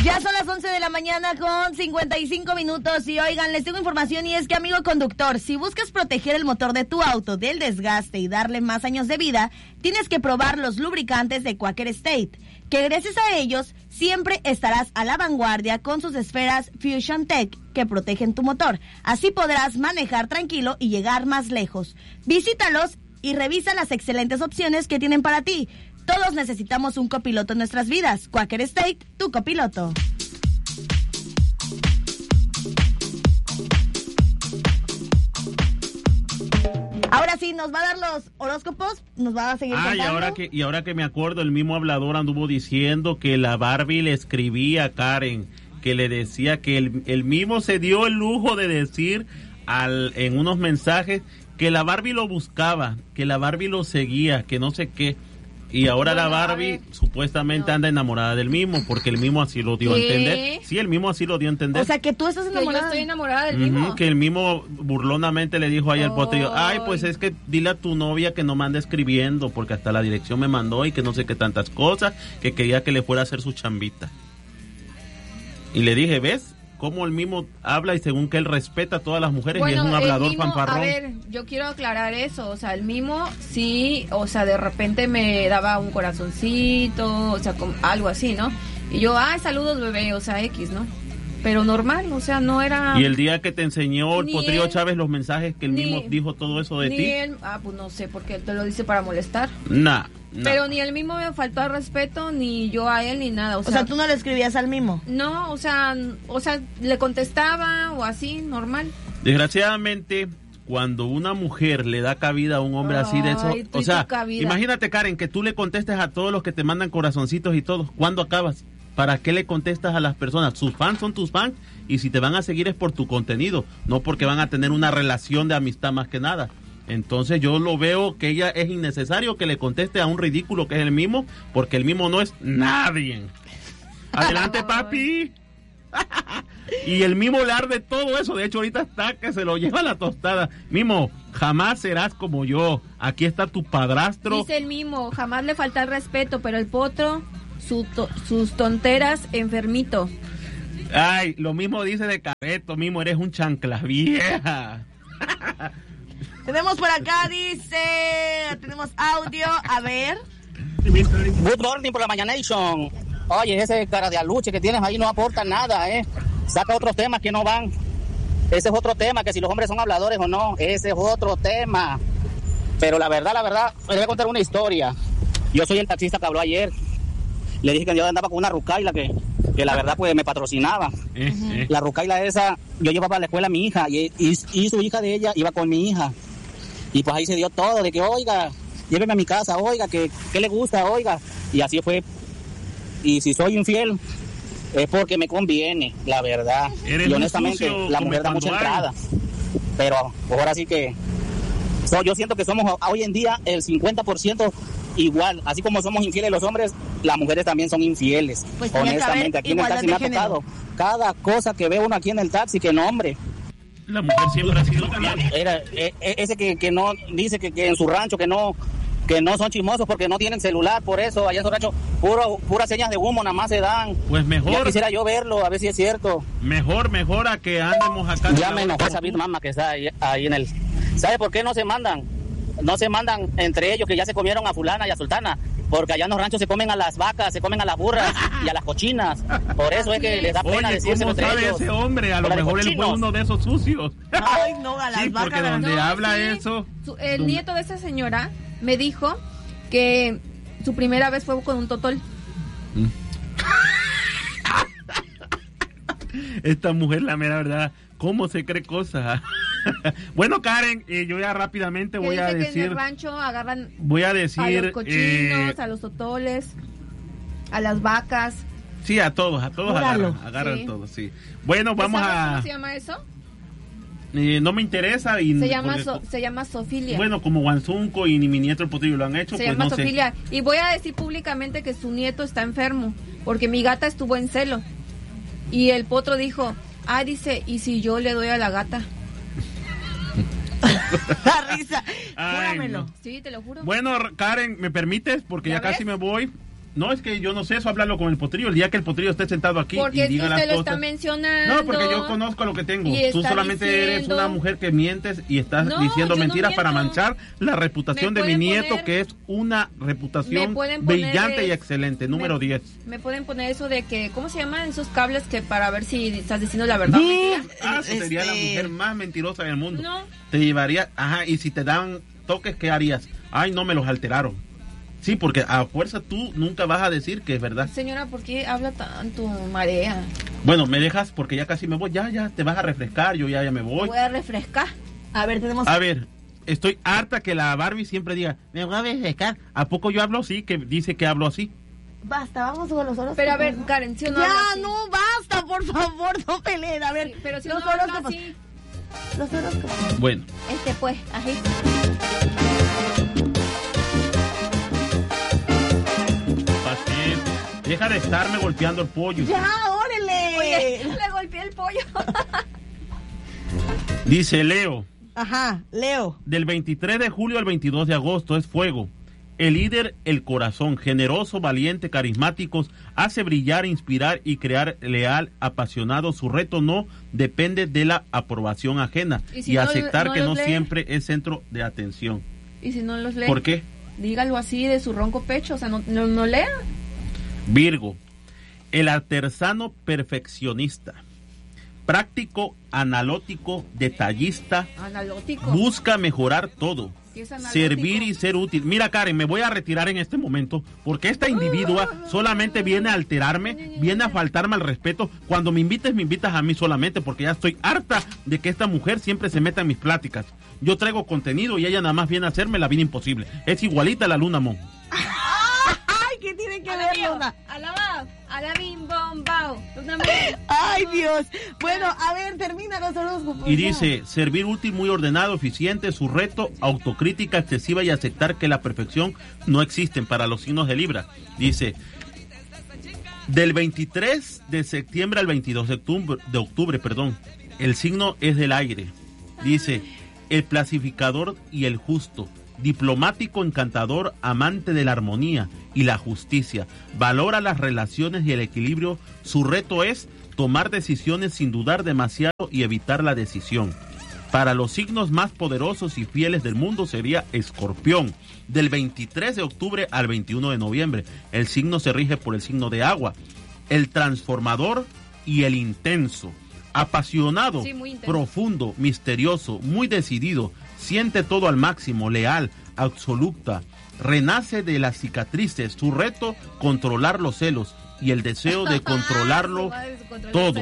Ya son las 11 de la mañana con 55 minutos y oigan, les tengo información y es que, amigo conductor, si buscas proteger el motor de tu auto del desgaste y darle más años de vida, tienes que probar los lubricantes de Quaker State, que gracias a ellos siempre estarás a la vanguardia con sus esferas Fusion Tech que protegen tu motor. Así podrás manejar tranquilo y llegar más lejos. Visítalos y revisa las excelentes opciones que tienen para ti. Todos necesitamos un copiloto en nuestras vidas. Quaker State, tu copiloto. Ahora sí, ¿nos va a dar los horóscopos? ¿Nos va a seguir contando? Y ahora que me acuerdo, el mismo hablador anduvo diciendo que la Barbie le escribía a Karen, que le decía que el mismo se dio el lujo de decir en unos mensajes que la Barbie lo buscaba, que la Barbie lo seguía, que no sé qué. Y ahora la Barbie supuestamente anda enamorada del mismo, porque el mismo así lo dio a entender. Sí, el mismo así lo dio a entender. O sea, que tú estás enamorada. Que yo estoy enamorada del mismo. Que el mismo burlonamente le dijo ahí al potrillo, ay, pues es que dile a tu novia que no mande escribiendo, porque hasta la dirección me mandó y que no sé qué tantas cosas, que quería que le fuera a hacer su chambita. Y le dije, ¿ves? Cómo el mismo habla y según que él respeta a todas las mujeres, y es un hablador fanfarrón. A ver, yo quiero aclarar eso, o sea, el mismo sí, o sea, de repente me daba un corazoncito, o sea, algo así, ¿no? Y yo, saludos bebé, o sea, X, ¿no? Pero normal, o sea, no era... Y el día que te enseñó el potrillo Chávez los mensajes que él mismo dijo todo eso de ti. Él, pues no sé, porque él te lo dice para molestar. Nah. Pero ni él mismo me faltó al respeto, ni yo a él, ni nada. O sea, ¿tú no le escribías al mismo? No, o sea, le contestaba o así, normal. Desgraciadamente, cuando una mujer le da cabida a un hombre así de eso, o sea, imagínate, Karen, que tú le contestes a todos los que te mandan corazoncitos y todo. ¿Cuándo acabas? ¿Para qué le contestas a las personas? Sus fans son tus fans y si te van a seguir es por tu contenido, no porque van a tener una relación de amistad más que nada. Entonces yo lo veo que ella es innecesario que le conteste a un ridículo que es el mismo, porque el mismo no es nadie. Adelante, papi. Y el mismo le arde todo eso. De hecho, ahorita está que se lo lleva a la tostada. Mimo, jamás serás como yo. Aquí está tu padrastro. Dice el mismo, jamás le falta el respeto, pero el potro, sus tonteras, enfermito. Ay, lo mismo dice de Cabeto, Mimo, eres un chanclas vieja. Tenemos por acá, tenemos audio, a ver. Good morning por la Mañanation. Oye, ese cara de aluche que tienes ahí no aporta nada, Saca otros temas que no van. Ese es otro tema, que si los hombres son habladores o no, ese es otro tema. Pero la verdad, me voy a contar una historia. Yo soy el taxista que habló ayer. Le dije que yo andaba con una rucaila que la verdad pues me patrocinaba. La rucaila esa, yo llevaba a la escuela a mi hija y su hija de ella iba con mi hija. Y pues ahí se dio todo, de que, oiga, lléveme a mi casa, oiga, que le gusta, oiga. Y así fue. Y si soy infiel, es porque me conviene, la verdad. Y honestamente, la mujer da mucha entrada. Pero ahora sí que... yo siento que somos hoy en día el 50% igual. Así como somos infieles los hombres, las mujeres también son infieles. Pues honestamente, aquí en el taxi me ha tocado cada cosa que ve uno aquí en el taxi, que no, hombre. La mujer siempre ha sido fiel. Era ese que no dice que en su rancho que no son chismosos porque no tienen celular, por eso allá en su rancho puras señas de humo nada más se dan. Pues mejor. Ya quisiera yo verlo, a ver si es cierto. Mejor a que andemos acá. Ya me enojó esa misma mamá que está ahí en el... ¿Sabe por qué no se mandan? No se mandan entre ellos que ya se comieron a fulana y a sultana. Porque allá en los ranchos se comen a las vacas, se comen a las burras y a las cochinas. Por eso es que les da pena decirse entre ellos. ¿Cómo sabe ese hombre? A lo mejor él fue uno de esos sucios. Ay, no, a las vacas. Porque donde habla eso... El nieto de esa señora me dijo que su primera vez fue con un totol. Esta mujer, la mera verdad, ¿cómo se cree cosas? Bueno, Karen, yo ya rápidamente voy a decir... que en el rancho agarran a los cochinos, a los totoles, a las vacas. Sí, a todos agarran todos, sí. Bueno, vamos a... ¿Cómo se llama eso? No me interesa y... Se llama zoofilia. Bueno, como Guanzunco y ni mi nieto el potrillo lo han hecho, se llama zoofilia. Y voy a decir públicamente que su nieto está enfermo, porque mi gata estuvo en celo. Y el potro dijo, dice, ¿y si yo le doy a la gata? La risa, júramelo. No. Sí, te lo juro. Bueno, Karen, ¿me permites? Porque ya casi me voy. No, es que yo no sé, eso háblalo con el potrillo. El día que el potrillo esté sentado aquí porque y diga las cosas. Porque usted lo está mencionando. No, porque yo conozco lo que tengo. Tú solamente eres una mujer que mientes y estás diciendo mentiras para manchar la reputación de mi nieto, que es una reputación brillante y excelente. Número 10. Me pueden poner eso de que, ¿cómo se llaman esos cables que para ver si estás diciendo la verdad? Eso sería la mujer más mentirosa del mundo. No. Te llevaría, y si te dan toques, ¿qué harías? Ay, no, me los alteraron. Sí, porque a fuerza tú nunca vas a decir que es verdad. Señora, ¿por qué habla tanto? Marea. Bueno, me dejas porque ya casi me voy. Ya, te vas a refrescar. Yo ya me voy. Voy a refrescar. A ver, estoy harta que la Barbie siempre diga, me voy a refrescar. ¿A poco yo hablo así? Que dice que hablo así. Basta, vamos con los horóscopos. Pero a ver, Karen, ¿sí o no? Ya, no, basta, por favor, no peleen. A ver, sí, pero si los no horóscopos. Los horóscopos. Bueno. Pues, así. Deja de estarme golpeando el pollo. ¡Ya, órale! Oye, le golpeé el pollo. Dice Leo. Ajá, Leo. Del 23 de julio al 22 de agosto es fuego. El líder, el corazón, generoso, valiente, carismáticos, hace brillar, inspirar y crear leal, apasionado. Su reto no depende de la aprobación ajena y aceptar que no siempre es centro de atención. ¿Y si no los lee? ¿Por qué? Dígalo así de su ronco pecho, o sea, no lea. Virgo, el artesano perfeccionista, práctico, analótico, detallista, busca mejorar todo, servir y ser útil. Mira, Karen, me voy a retirar en este momento porque esta individua solamente viene a alterarme, viene a faltarme al respeto. Cuando me invitas a mí solamente porque ya estoy harta de que esta mujer siempre se meta en mis pláticas. Yo traigo contenido y ella nada más viene a hacerme la vida imposible. Es igualita a la Luna Mon. ¿Qué tiene que ver, Luna? Ay, Dios. Bueno, a ver, termina los horóscopos. Y dice, servir útil, muy ordenado, eficiente, su reto, autocrítica excesiva y aceptar que la perfección no existe para los signos de Libra. Dice, del 23 de septiembre al 22 de octubre, el signo es del aire. Dice, el pacificador y el justo, diplomático, encantador, amante de la armonía y la justicia, valora las relaciones y el equilibrio. Su reto es tomar decisiones sin dudar demasiado y evitar la decisión. Para los signos más poderosos y fieles del mundo sería Escorpión, del 23 de octubre al 21 de noviembre. El signo se rige por el signo de agua, el transformador y el intenso, apasionado, profundo, misterioso, muy decidido, siente todo al máximo, leal, absoluta, renace de las cicatrices. Su reto, controlar los celos y el deseo de controlarlo todo.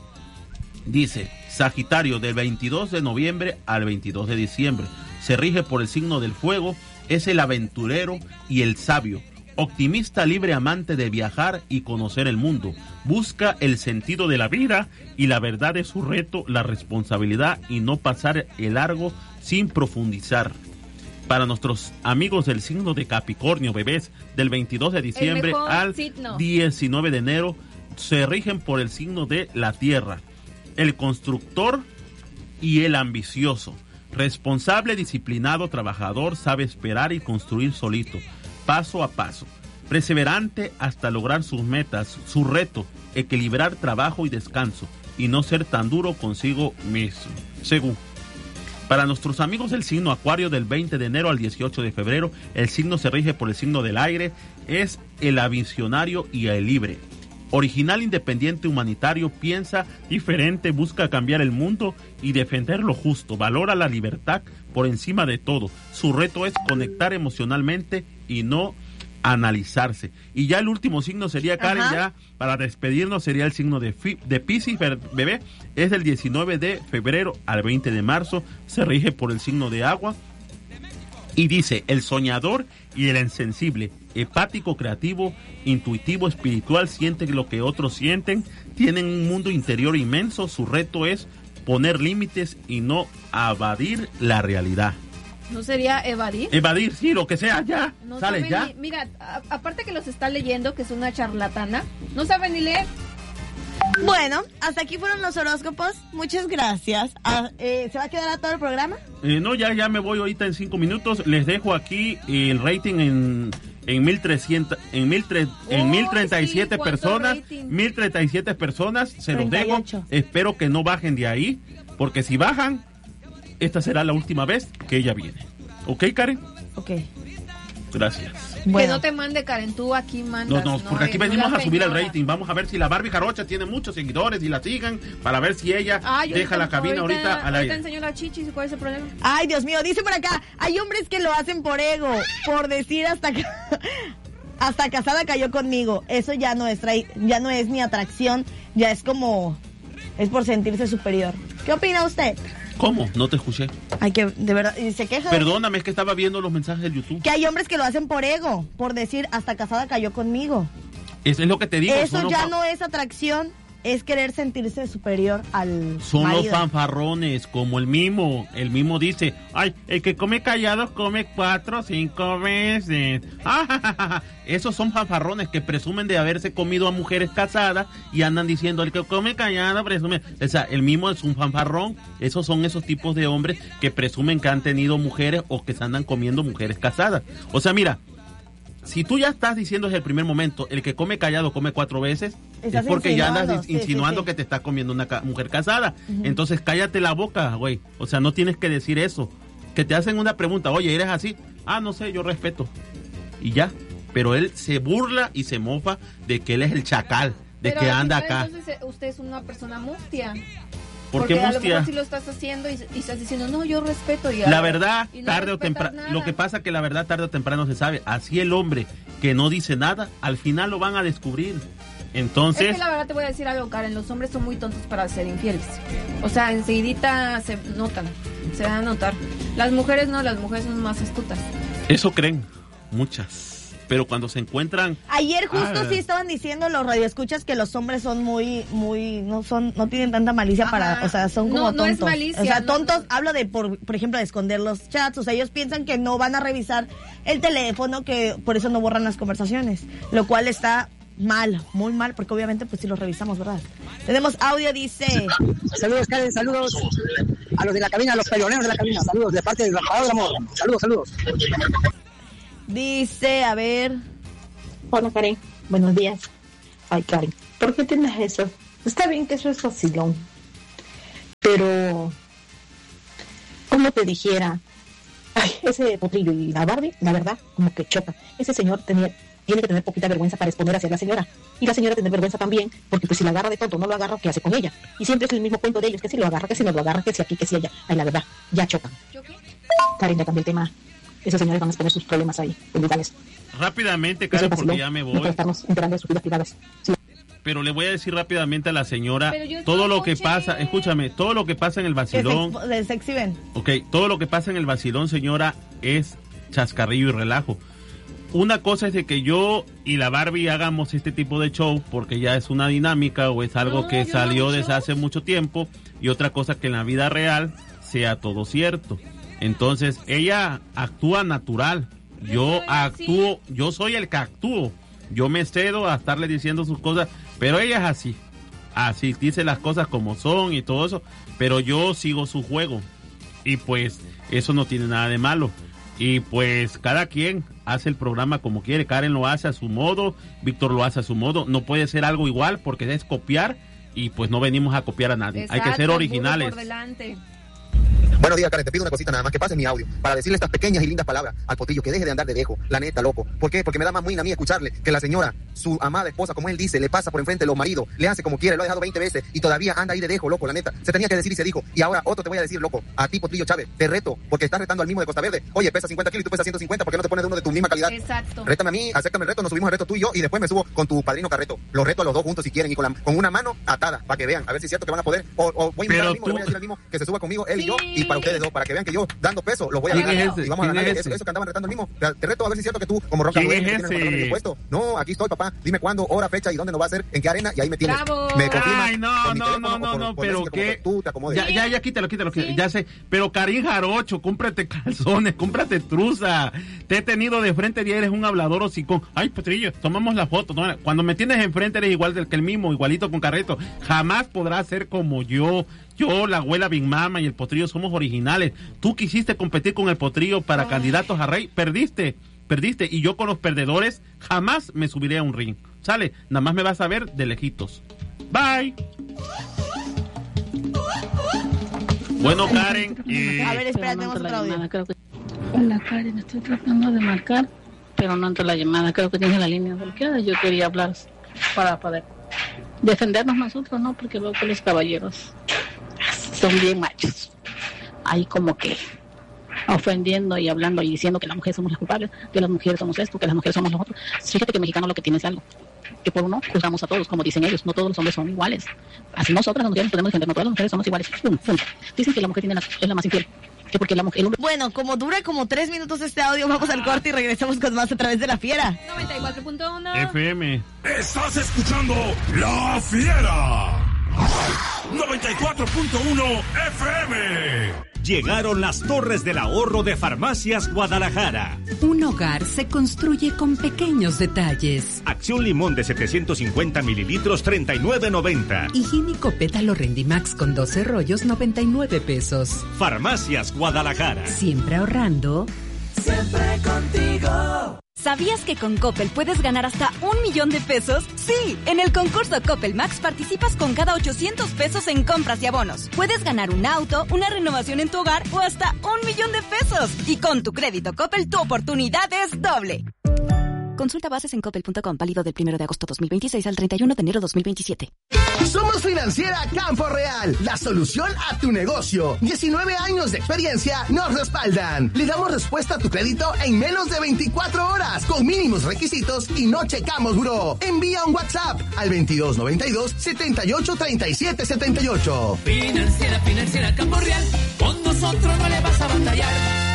Dice, Sagitario, del 22 de noviembre al 22 de diciembre. Se rige por el signo del fuego, es el aventurero y el sabio. Optimista, libre, amante de viajar y conocer el mundo. Busca el sentido de la vida y la verdad es su reto, la responsabilidad y no pasar el largo sin profundizar. Para nuestros amigos del signo de Capricornio, bebés, del 22 de diciembre al 19 de enero, se rigen por el signo de la tierra. El constructor y el ambicioso. Responsable, disciplinado, trabajador, sabe esperar y construir solito, paso a paso. Perseverante hasta lograr sus metas. Su reto, equilibrar trabajo y descanso y no ser tan duro consigo mismo. Según. Para nuestros amigos del signo Acuario, del 20 de enero al 18 de febrero, el signo se rige por el signo del aire, es el visionario y el libre. Original, independiente, humanitario, piensa diferente, busca cambiar el mundo y defender lo justo, valora la libertad por encima de todo. Su reto es conectar emocionalmente y no analizarse. Y ya el último signo sería, Karen, ya para despedirnos, sería el signo de Piscis, bebé, es del 19 de febrero al 20 de marzo, se rige por el signo de agua. Y dice, el soñador y el insensible, hepático, creativo, intuitivo, espiritual, siente lo que otros sienten, tienen un mundo interior inmenso. Su reto es poner límites y no evadir la realidad. ¿No sería evadir? Evadir, sí, lo que sea, ya, no sale ya. Mira, aparte que los está leyendo, que es una charlatana, no sabe ni leer. Bueno, hasta aquí fueron los horóscopos. Muchas gracias. ¿Se va a quedar a todo el programa? No, ya me voy ahorita en 5 minutos. Les dejo aquí el rating en 1037 personas, 1037 personas, se los dejo. Espero que no bajen de ahí, porque si bajan, esta será la última vez que ella viene. ¿Ok, Karen? Ok. Gracias. Bueno. Que no te mande, Karen, tú aquí mandas. No, porque aquí venimos a subir el rating. Vamos a ver si la Barbie Jarocha tiene muchos seguidores y la sigan para ver si ella deja la cabina ahorita al aire. Ahorita enseño la chichis, ¿cuál es el problema? Ay, Dios mío, dice por acá, hay hombres que lo hacen por ego, por decir hasta casada cayó conmigo. Eso ya no es ni atracción, ya es como, es por sentirse superior. ¿Qué opina usted? ¿Cómo? No te escuché. Ay, que de verdad, y se queja. Perdóname, es que estaba viendo los mensajes del YouTube. Que hay hombres que lo hacen por ego, por decir, hasta casada cayó conmigo. Eso es lo que te digo. Eso ya no es atracción, es querer sentirse superior al Son marido. los fanfarrones, como el Mimo. El Mimo dice, ay, el que come callado come 4 o 5 veces. Esos son fanfarrones que presumen de haberse comido a mujeres casadas y andan diciendo, el que come callado presume. O sea, el Mimo es un fanfarrón. Esos son esos tipos de hombres que presumen que han tenido mujeres o que se andan comiendo mujeres casadas. O sea, mira, si tú ya estás diciendo desde el primer momento, el que come callado come 4 veces, es porque ya andas insinuando que te estás comiendo una mujer casada. Entonces cállate la boca, güey. O sea, no tienes que decir eso. Que te hacen una pregunta, oye, ¿eres así? Ah, no sé, yo respeto. Y ya. Pero él se burla y se mofa de que él es el chacal, de que anda acá. Entonces usted es una persona mustia. ¿Por qué mustia? A lo mejor si lo estás haciendo y estás diciendo, no, yo respeto. La verdad, tarde o temprano, lo que pasa que la verdad tarde o temprano se sabe. Así el hombre que no dice nada, al final lo van a descubrir. Entonces... Es que la verdad te voy a decir algo, Karen, los hombres son muy tontos para ser infieles. O sea, enseguidita se notan, se dan a notar. Las mujeres no, las mujeres son más astutas. Eso creen, muchas. Pero cuando se encuentran... Ayer justo sí estaban diciendo los radioescuchas que los hombres son muy, no tienen tanta malicia para, o sea, son como tontos. No es malicia. O sea, tontos, hablo de, por ejemplo, de esconder los chats. O sea, ellos piensan que no van a revisar el teléfono, que por eso no borran las conversaciones. Lo cual está mal, muy mal, porque obviamente pues si los revisamos, ¿verdad? Tenemos audio, dice... Saludos, Karen, saludos a los de la cabina, a los peloneros de la cabina. Saludos de parte del embajador del amor. Saludos. Dice, a ver... Hola, Karen. Buenos días. Ay, Karen, ¿por qué tienes eso? Está bien que eso es vacilón. Pero... ¿cómo te dijera? Ay, ese potrillo y la Barbie, la verdad, como que choca. Ese señor tiene que tener poquita vergüenza para exponer hacia la señora. Y la señora tener vergüenza también, porque pues si la agarra de tonto, no lo agarra, ¿qué hace con ella? Y siempre es el mismo cuento de ellos, que si lo agarra, que si no lo agarra, que si aquí, que si allá. Ay, la verdad, ya chocan. Karen, ya cambié el tema. Esos señores van a exponer sus problemas ahí, legales. Rápidamente, Karen, porque ya me voy. No estamos enterando de sus vidas privadas. Sí. Pero le voy a decir rápidamente a la señora todo lo que pasa, escúchame, todo lo que pasa en el vacilón. Del sexy ven. Ok, todo lo que pasa en el vacilón, señora, es chascarrillo y relajo. Una cosa es de que yo y la Barbie hagamos este tipo de show porque ya es una dinámica o es algo que salió desde hace mucho tiempo, y otra cosa que en la vida real sea todo cierto. Entonces, ella actúa natural. Yo actúo, yo soy el que actúo. Yo me cedo a estarle diciendo sus cosas, pero ella es así. Así dice las cosas como son y todo eso, pero yo sigo su juego. Y pues, eso no tiene nada de malo. Y pues, cada quien hace el programa como quiere. Karen lo hace a su modo, Víctor lo hace a su modo. No puede ser algo igual porque es copiar, y pues no venimos a copiar a nadie. Exacto, hay que ser originales. Por delante. Buenos días, Karen, te pido una cosita nada más, que pase mi audio para decirle estas pequeñas y lindas palabras al potrillo, que deje de andar de dejo, la neta, loco. ¿Por qué? Porque me da más muina a mí escucharle que la señora, su amada esposa, como él dice, le pasa por enfrente los maridos, le hace como quiere, lo ha dejado 20 veces y todavía anda ahí de dejo, loco, la neta. Se tenía que decir y se dijo. Y ahora otro te voy a decir, loco, a ti, potrillo Chávez, te reto, porque estás retando al mismo de Costa Verde. Oye, pesa 50 kilos y tú pesas 150, ¿por qué no te pones de uno de tu misma calidad? Exacto. Rétame a mí, acéptame el reto, nos subimos el reto tú y yo, y después me subo con tu padrino Carreto. Los reto a los dos juntos si quieren, y con una mano atada, para que vean, a ver si es cierto que van a poder, o voy a invitar al mismo, le voy a decir al mismo que se suba conmigo, él y yo, y para ustedes dos, para que vean que yo, dando peso, los voy a ganar, y vamos a ganar eso que andaban retando al mismo. Te reto a ver si es cierto que tú, como Roca Rubén, que tienes el puesto. No, aquí estoy, papá, dime cuándo, hora, fecha y dónde nos va a hacer, en qué arena, y ahí me tienes. ¡Bravo! Me confirmas. Ay, no, pero que tú te acomodes. Ya, quítalo, sí. Ya sé, pero Karin Jarocho, cómprate calzones, cómprate truza. Te he tenido de frente y eres un hablador hocicón. Ay, potrillo, tomamos la foto. ¿No? Cuando me tienes enfrente eres igual que el mismo, igualito con Carreto. Jamás podrás ser como yo. Yo, la abuela Big Mama y el potrillo somos originales. Tú quisiste competir con el potrillo para candidatos a rey, perdiste. perdiste. Y yo con los perdedores jamás me subiré a un ring. Sale, nada más me vas a ver de lejitos. Bye. Bueno, Karen. A ver, espera, tenemos otro audio. Hola, Karen, estoy tratando de marcar, pero no entra la llamada. Creo que tiene la línea bloqueada. Yo quería hablar para poder defendernos nosotros, ¿no? Porque veo que los caballeros son bien machos. Ahí como que ofendiendo y hablando y diciendo que las mujeres somos las culpables, que las mujeres somos esto, que las mujeres somos los otros. Fíjate que el mexicano lo que tiene es algo, que por uno juzgamos a todos, como dicen ellos, no todos los hombres son iguales. Así nosotras las mujeres podemos defender, no todas las mujeres somos iguales. Punto. Dicen que la mujer es la más infiel. Que porque la mujer, el hombre... Bueno, como dura como 3 minutos este audio, vamos al corte y regresamos con más a través de La Fiera. 94.1 FM. Estás escuchando La Fiera. 94.1 FM. Llegaron las Torres del Ahorro de Farmacias Guadalajara. Un hogar se construye con pequeños detalles. Acción limón de 750 mililitros, 39.90. Higiénico pétalo Rendimax con 12 rollos, 99 pesos. Farmacias Guadalajara. Siempre ahorrando. Siempre contigo. ¿Sabías que con Coppel puedes ganar hasta 1 millón de pesos? Sí, en el concurso Coppel Max participas con cada 800 pesos en compras y abonos. Puedes ganar un auto, una renovación en tu hogar o hasta 1 millón de pesos. Y con tu crédito Coppel, tu oportunidad es doble. Consulta bases en coppel.com, válido del 1 de agosto 2026 al 31 de enero 2027. Somos Financiera Campo Real, la solución a tu negocio. 19 años de experiencia nos respaldan. Le damos respuesta a tu crédito en menos de 24 horas, con mínimos requisitos y no checamos buró. Envía un WhatsApp al 2292-783778. Financiera Campo Real, con nosotros no le vas a batallar.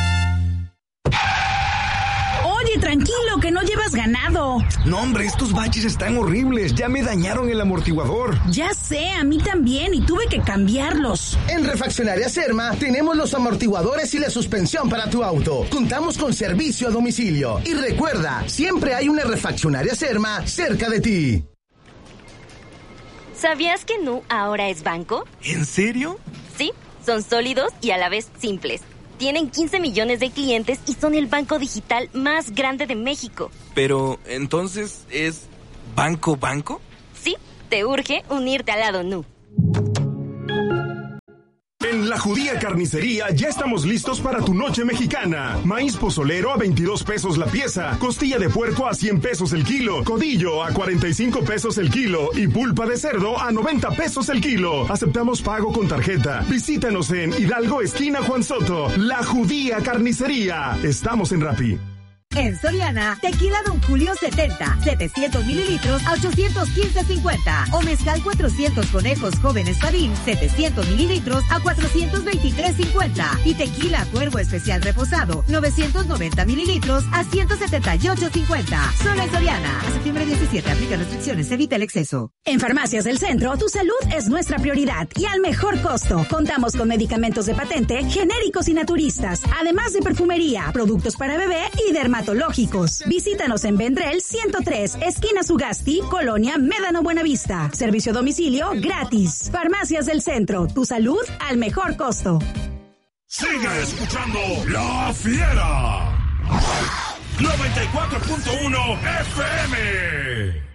Oye, tranquilo, que no llevas ganado. No, hombre, estos baches están horribles. Ya me dañaron el amortiguador. Ya sé, a mí también, y tuve que cambiarlos. En Refaccionaria Serma tenemos los amortiguadores y la suspensión para tu auto. Contamos con servicio a domicilio. Y recuerda, siempre hay una Refaccionaria Serma cerca de ti. ¿Sabías que Nu ahora es banco? ¿En serio? Sí, son sólidos y a la vez simples. Tienen 15 millones de clientes y son el banco digital más grande de México. Pero, ¿entonces es banco? Sí, te urge unirte al lado Nu. En La Judía Carnicería ya estamos listos para tu noche mexicana. Maíz pozolero a 22 pesos la pieza, costilla de puerco a 100 pesos el kilo, codillo a 45 pesos el kilo y pulpa de cerdo a 90 pesos el kilo. Aceptamos pago con tarjeta. Visítanos en Hidalgo, esquina Juan Soto. La Judía Carnicería. Estamos en Rappi. En Soriana, tequila Don Julio 70, 700 mililitros a 815.50. O mezcal 400 conejos jóvenes Padín, 700 mililitros a 423.50. Y tequila Cuervo Especial Reposado, 990 mililitros a 178.50. Solo en Soriana. A septiembre 17, aplica restricciones, evita el exceso. En Farmacias del Centro, tu salud es nuestra prioridad y al mejor costo. Contamos con medicamentos de patente, genéricos y naturistas, además de perfumería, productos para bebé y dermatológicos. Visítanos en Vendrell 103, esquina Sugasti, Colonia Médano Buenavista. Servicio a domicilio gratis. Farmacias del Centro, tu salud al mejor costo. Sigue escuchando La Fiera. 94.1 FM.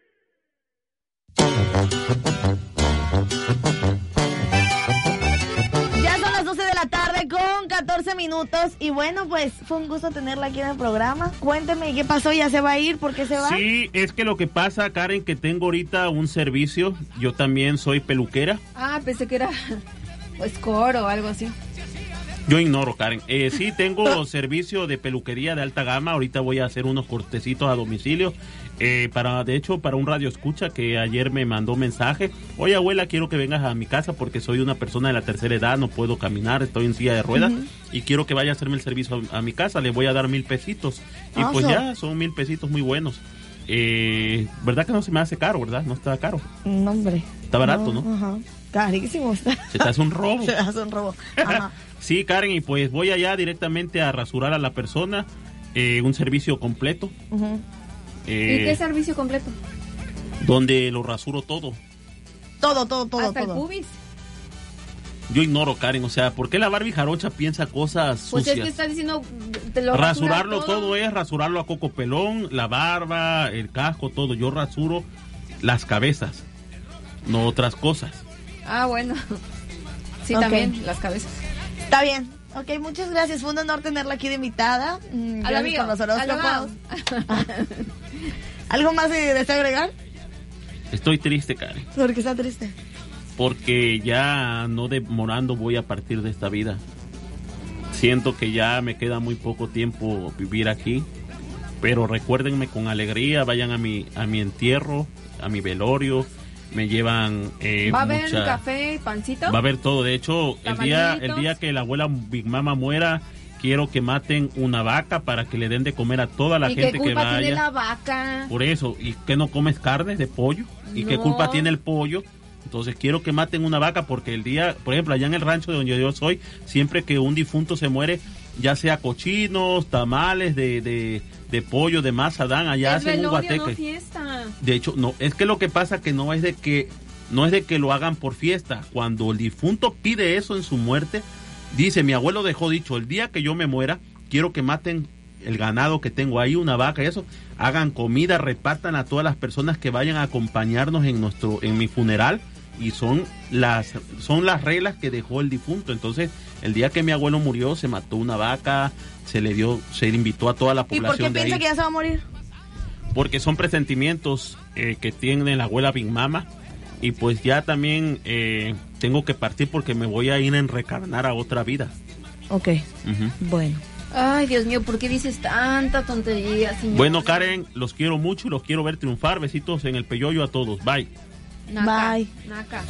Ya son las 12 de la tarde con 14 minutos y bueno, pues fue un gusto tenerla aquí en el programa. Cuénteme qué pasó, ya se va a ir, ¿por qué se va? Sí, es que lo que pasa, Karen, que tengo ahorita un servicio, yo también soy peluquera. Ah, pensé que era Score o algo así. Yo ignoro, Karen. Sí, tengo servicio de peluquería de alta gama. Ahorita voy a hacer unos cortecitos a domicilio. De hecho, para un radio escucha que ayer me mandó mensaje. Oye, abuela, quiero que vengas a mi casa porque soy una persona de la tercera edad, no puedo caminar, estoy en silla de ruedas y quiero que vaya a hacerme el servicio a mi casa. Le voy a dar 1,000 pesitos. Y pues ya, son 1,000 pesitos muy buenos. ¿Verdad que no se me hace caro, verdad? No está caro. No, hombre. Está barato, ¿no? Ajá. Carísimo. Se te hace un robo. Se te hace un robo. Ajá. Sí, Karen, y pues voy allá directamente a rasurar a la persona, un servicio completo. ¿Y qué servicio completo? Donde lo rasuro todo. Todo. ¿Hasta el pubis? yo ignoro, Karen. O sea, ¿por qué la Barbie jarocha piensa cosas sucias? Pues es que está diciendo, te lo rasurarlo todo es rasurarlo a coco pelón, la barba, el casco, todo. Yo rasuro las cabezas, no otras cosas. Ah, bueno. Sí, también las cabezas. Está bien. Ok, muchas gracias. Fue un honor tenerla aquí de invitada. Gracias por los horóscopos. ¿Algo más desea agregar? Estoy triste, Karen. ¿Por qué está triste? Porque ya no demorando voy a partir de esta vida. Siento que ya me queda muy poco tiempo vivir aquí. Pero recuérdenme con alegría, vayan a mi entierro, a mi velorio. Me llevan ¿Va a haber café, pancito? Va a haber todo. De hecho, el día que la abuela Big Mama muera, quiero que maten una vaca para que le den de comer a toda la gente que vaya. ¿Y qué culpa tiene la vaca? Por eso, ¿y qué no comes carne de pollo? ¿Y qué culpa tiene el pollo? Entonces quiero que maten una vaca porque el día, por ejemplo, allá en el rancho de donde yo soy, siempre que un difunto se muere, ya sea cochinos, tamales de pollo, de masa, dan, allá hacen un guateque. No fiesta. De hecho, no, es que lo que pasa que no es de que lo hagan por fiesta. Cuando el difunto pide eso en su muerte, dice, mi abuelo dejó dicho, el día que yo me muera, quiero que maten el ganado que tengo ahí, una vaca y eso, hagan comida, repartan a todas las personas que vayan a acompañarnos en mi funeral, y son las reglas que dejó el difunto. Entonces, el día que mi abuelo murió, se mató una vaca, se le invitó a toda la población. ¿Y por qué piensa que ya se va a morir? Porque son presentimientos que tiene la abuela Big Mama, y pues ya también tengo que partir porque me voy a ir a reencarnar a otra vida. Ok, bueno. Ay, Dios mío, ¿por qué dices tanta tontería, señor? Bueno, Karen, los quiero mucho y los quiero ver triunfar. Besitos en el peyoyo a todos. Bye. Naca. Bye. Naca.